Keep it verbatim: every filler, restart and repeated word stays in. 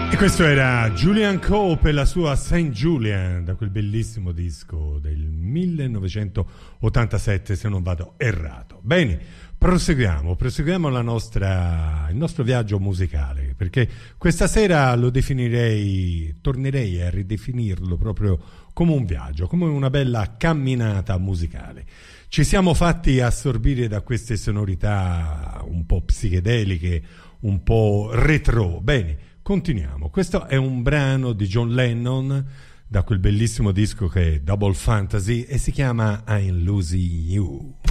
Questo era Julian Cope e la sua Saint Julian, da quel bellissimo disco del millenovecentottantasette, se non vado errato. Bene, proseguiamo, proseguiamo la nostra, il nostro viaggio musicale, perché questa sera lo definirei, tornerei a ridefinirlo proprio come un viaggio, come una bella camminata musicale. Ci siamo fatti assorbire da queste sonorità un po' psichedeliche, un po' retro. Bene, continuiamo. Questo è un brano di John Lennon da quel bellissimo disco che è Double Fantasy e si chiama I'm Losing You.